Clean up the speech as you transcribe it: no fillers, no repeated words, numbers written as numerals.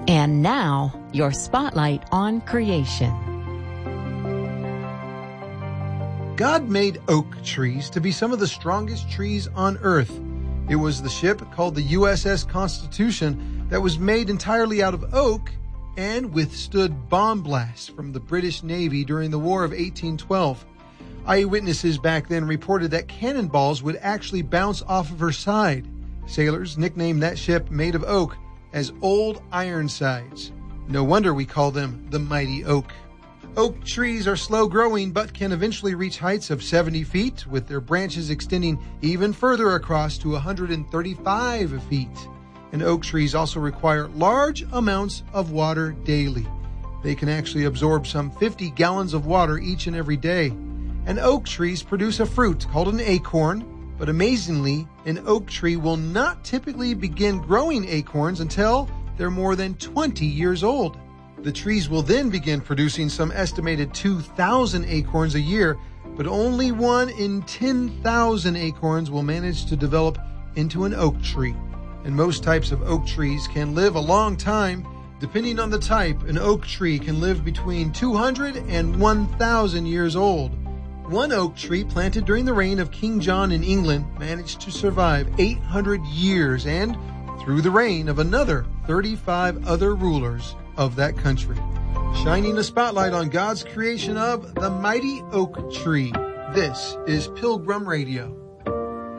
And now, your spotlight on creation. God made oak trees to be some of the strongest trees on earth. It was the ship called the USS Constitution that was made entirely out of oak and withstood bomb blasts from the British Navy during the War of 1812. Eyewitnesses back then reported that cannonballs would actually bounce off of her side. Sailors nicknamed that ship made of oak as Old Ironsides. No wonder we call them the Mighty Oak. Oak trees are slow growing but can eventually reach heights of 70 feet, with their branches extending even further across to 135 feet. And oak trees also require large amounts of water daily. They can actually absorb some 50 gallons of water each and every day. And oak trees produce a fruit called an acorn. But amazingly, an oak tree will not typically begin growing acorns until they're more than 20 years old. The trees will then begin producing some estimated 2,000 acorns a year, but only 1 in 10,000 acorns will manage to develop into an oak tree. And most types of oak trees can live a long time. Depending on the type, an oak tree can live between 200 and 1,000 years old. One oak tree planted during the reign of King John in England managed to survive 800 years and through the reign of another 35 other rulers of that country. Shining a spotlight on God's creation of the mighty oak tree. This is Pilgrim Radio.